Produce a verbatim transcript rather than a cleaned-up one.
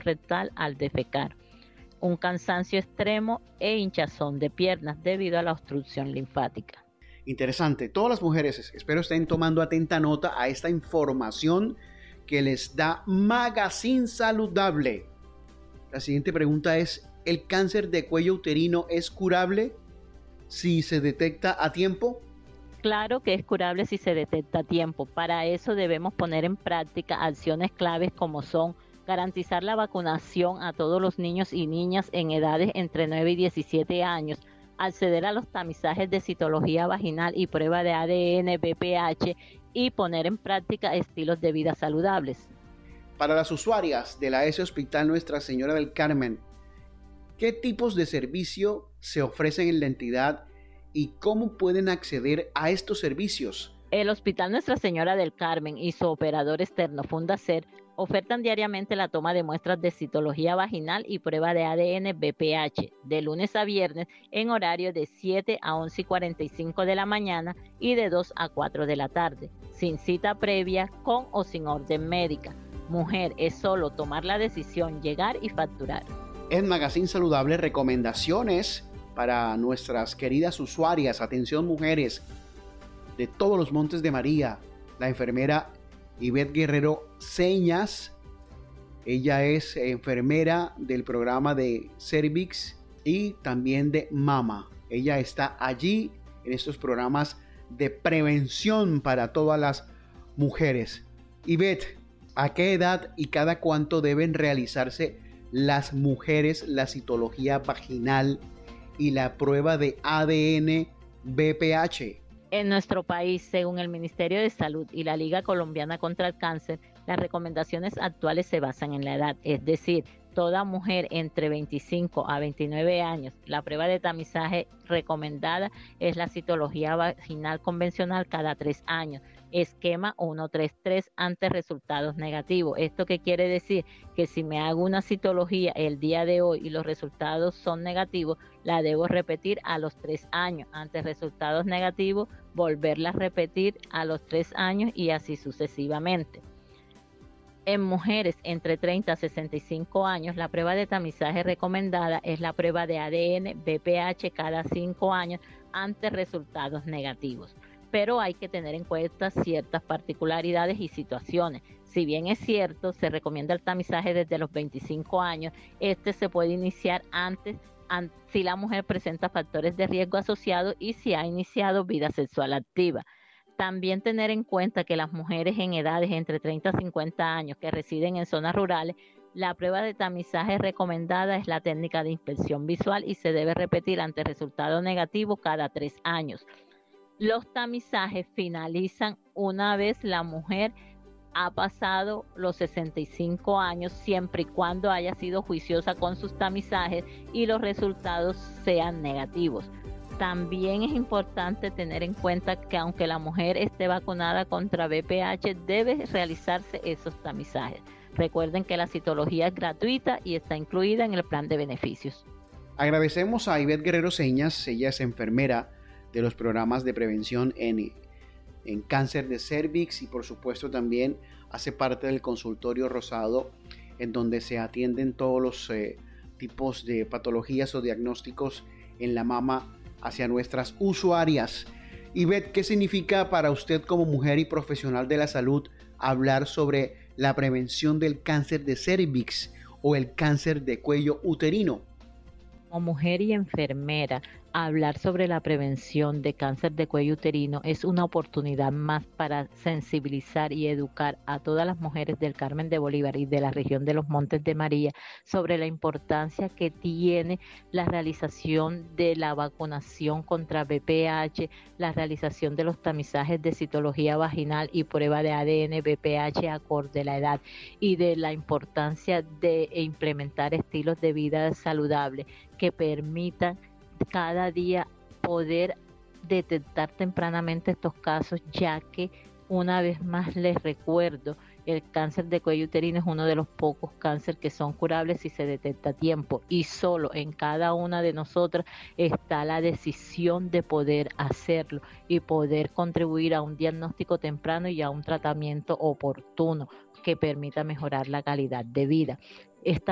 rectal al defecar, un cansancio extremo e hinchazón de piernas debido a la obstrucción linfática. Interesante. Todas las mujeres, espero estén tomando atenta nota a esta información que les da Magazine Saludable. La siguiente pregunta es, ¿el cáncer de cuello uterino es curable si se detecta a tiempo? Claro que es curable si se detecta a tiempo. Para eso debemos poner en práctica acciones claves como son garantizar la vacunación a todos los niños y niñas en edades entre nueve y diecisiete años, acceder a los tamizajes de citología vaginal y prueba de A D N B P H y poner en práctica estilos de vida saludables. Para las usuarias de la E S E Hospital Nuestra Señora del Carmen, ¿qué tipos de servicio se ofrecen en la entidad y cómo pueden acceder a estos servicios? El Hospital Nuestra Señora del Carmen y su operador externo Fundacer ofertan diariamente la toma de muestras de citología vaginal y prueba de A D N B P H de lunes a viernes en horario de siete a once y cuarenta y cinco de la mañana y de dos a cuatro de la tarde, sin cita previa, con o sin orden médica. Mujer, es solo tomar la decisión, llegar y facturar. En Magazine Saludable, recomendaciones para nuestras queridas usuarias, atención mujeres de todos los Montes de María, la enfermera Ivette Guerrero Señas. Ella es enfermera del programa de Cervix y también de Mama. Ella está allí en estos programas de prevención para todas las mujeres. Ivette, ¿a qué edad y cada cuánto deben realizarse las mujeres la citología vaginal y la prueba de A D N B P H? En nuestro país, según el Ministerio de Salud y la Liga Colombiana contra el Cáncer, las recomendaciones actuales se basan en la edad, es decir, toda mujer entre veinticinco a veintinueve años. La prueba de tamizaje recomendada es la citología vaginal convencional cada tres años, esquema ciento treinta y tres ante resultados negativos. ¿Esto qué quiere decir? Que si me hago una citología el día de hoy y los resultados son negativos, la debo repetir a los tres años. Ante resultados negativos, volverla a repetir a los tres años y así sucesivamente. En mujeres entre treinta a sesenta y cinco años, la prueba de tamizaje recomendada es la prueba de A D N B P H cada cinco años ante resultados negativos. Pero hay que tener en cuenta ciertas particularidades y situaciones. Si bien es cierto, se recomienda el tamizaje desde los veinticinco años, este se puede iniciar antes an- si la mujer presenta factores de riesgo asociados y si ha iniciado vida sexual activa. También tener en cuenta que las mujeres en edades entre treinta a cincuenta años que residen en zonas rurales, la prueba de tamizaje recomendada es la técnica de inspección visual y se debe repetir ante resultado negativo cada tres años. Los tamizajes finalizan una vez la mujer ha pasado los sesenta y cinco años, siempre y cuando haya sido juiciosa con sus tamizajes y los resultados sean negativos. También es importante tener en cuenta que aunque la mujer esté vacunada contra B P H, debe realizarse esos tamizajes. Recuerden que la citología es gratuita y está incluida en el plan de beneficios. Agradecemos a Ivette Guerrero Señas, ella es enfermera de los programas de prevención en, en cáncer de cervix y por supuesto también hace parte del consultorio Rosado, en donde se atienden todos los eh, tipos de patologías o diagnósticos en la mama hacia nuestras usuarias. Ivette, ¿qué significa para usted como mujer y profesional de la salud hablar sobre la prevención del cáncer de cervix o el cáncer de cuello uterino? Como mujer y enfermera, hablar sobre la prevención de cáncer de cuello uterino es una oportunidad más para sensibilizar y educar a todas las mujeres del Carmen de Bolívar y de la región de los Montes de María sobre la importancia que tiene la realización de la vacunación contra B P H, la realización de los tamizajes de citología vaginal y prueba de A D N B P H acorde a la edad y de la importancia de implementar estilos de vida saludables que permitan cada día poder detectar tempranamente estos casos, ya que una vez más les recuerdo, el cáncer de cuello uterino es uno de los pocos cánceres que son curables si se detecta a tiempo y solo en cada una de nosotras está la decisión de poder hacerlo y poder contribuir a un diagnóstico temprano y a un tratamiento oportuno que permita mejorar la calidad de vida. Esta